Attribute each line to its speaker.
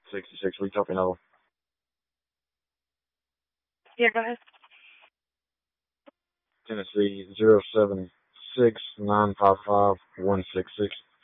Speaker 1: 66. We copy another.
Speaker 2: Yeah, go ahead.
Speaker 1: Tennessee 076 955 166.